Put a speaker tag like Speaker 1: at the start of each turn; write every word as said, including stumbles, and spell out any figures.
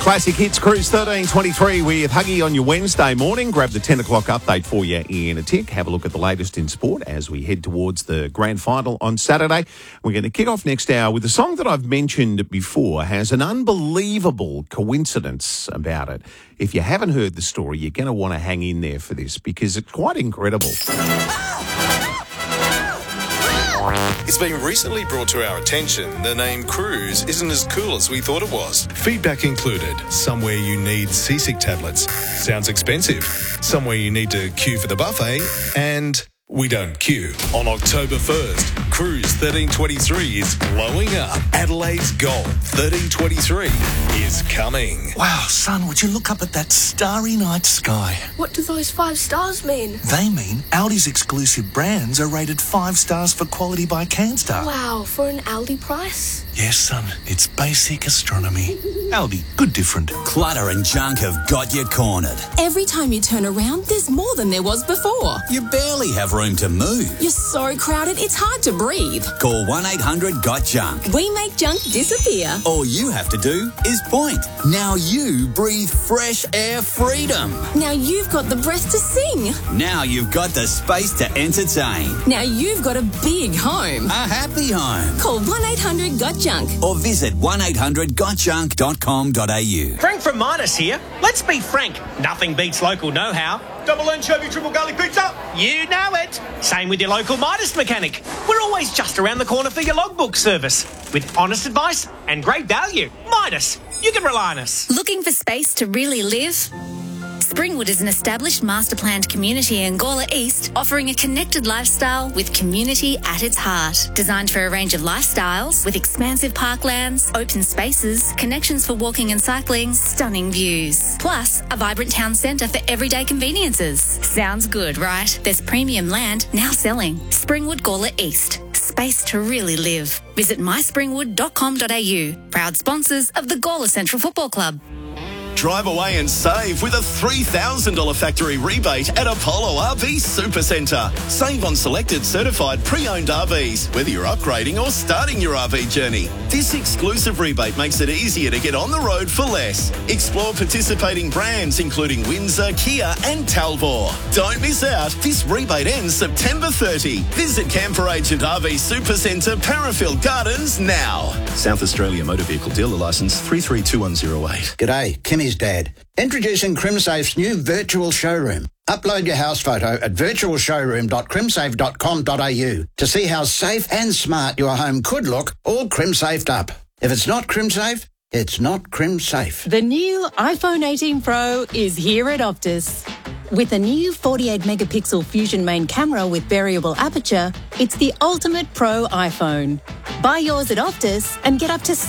Speaker 1: Classic Hits Cruise thirteen twenty-three with Huggy on your Wednesday morning. Grab the ten o'clock update for you in a tick. Have a look at the latest in sport as we head towards the grand final on Saturday. We're going to kick off next hour with a song that I've mentioned before. Has an unbelievable coincidence about it. If you haven't heard the story, you're going to want to hang in there for this because it's quite incredible.
Speaker 2: It's been recently brought to our attention the name Cruise isn't as cool as we thought it was. Feedback included, somewhere you need seasick tablets. Sounds expensive. Somewhere you need to queue for the buffet, and we don't queue. On October first, Cruise thirteen twenty-three is blowing up. Adelaide's Gold thirteen twenty-three is coming.
Speaker 3: Wow, son, would you look up at that starry night sky?
Speaker 4: What do those five stars mean?
Speaker 3: They mean Aldi's exclusive brands are rated five stars for quality by CanStar.
Speaker 4: Wow, for an Aldi price?
Speaker 3: Yes, son, it's basic astronomy. Aldi, good different.
Speaker 5: Clutter and junk have got you cornered.
Speaker 6: Every time you turn around, there's more than there was before.
Speaker 5: You barely have room to move.
Speaker 6: You're so crowded, it's hard to breathe.
Speaker 5: Call one eight hundred got junk.
Speaker 6: We make junk disappear.
Speaker 5: All you have to do is point. Now you breathe fresh air freedom.
Speaker 6: Now you've got the breath to sing.
Speaker 5: Now you've got the space to entertain.
Speaker 6: Now you've got a big home.
Speaker 5: A happy home.
Speaker 6: Call one eight hundred got junk.
Speaker 5: Or visit one eight hundred got junk dot com dot a u.
Speaker 7: Frank from Midas here. Let's be frank. Nothing beats local know-how.
Speaker 8: Double anchovy, triple garlic pizza.
Speaker 7: You know it. Same with your local Midas mechanic. We're always just around the corner for your logbook service. With honest advice and great value. Midas. You can rely on us.
Speaker 9: Looking for space to really live? Springwood is an established master-planned community in Gawler East, offering a connected lifestyle with community at its heart. Designed for a range of lifestyles, with expansive parklands, open spaces, connections for walking and cycling, stunning views. Plus, a vibrant town centre for everyday conveniences. Sounds good, right? There's premium land now selling. Springwood Gawler East. Space to really live. Visit my springwood dot com dot a u. Proud sponsors of the Gawler Central Football Club.
Speaker 10: Drive away and save with a three thousand dollars factory rebate at Apollo R V Supercentre. Save on selected certified pre-owned R Vs, whether you're upgrading or starting your R V journey. This exclusive rebate makes it easier to get on the road for less. Explore participating brands including Windsor, Kia and Talbot. Don't miss out. This rebate ends September thirtieth. Visit Camper Agent R V Supercentre, Parafield Gardens now.
Speaker 11: South Australia Motor Vehicle Dealer Licence three three two one zero eight.
Speaker 12: G'day, Kimmy's dad. Introducing CrimSafe's new virtual showroom. Upload your house photo at virtual showroom dot crimsafe dot com dot a u to see how safe and smart your home could look, all CrimSafed up. If it's not CrimSafe, it's not CrimSafe.
Speaker 13: The new iPhone eighteen Pro is here at Optus. With a new forty-eight megapixel Fusion main camera with variable aperture, it's the ultimate pro iPhone. Buy yours at Optus and get up to